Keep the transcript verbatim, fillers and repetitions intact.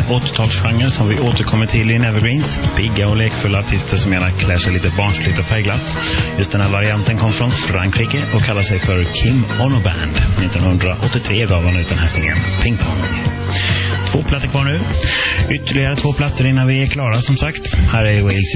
åttiotalsgenren som vi återkommer till i Evergreens. Pigga och lekfulla artister som gärna klär sig lite barnsligt och färgglatt. Just den här varianten kom från Frankrike och kallar sig för Kim Ono Band. nittonhundraåttiotre gav han ut den här singeln Ping Pong. Två plattor kvar nu. Ytterligare två plattor innan vi är klara som sagt. Här är Wales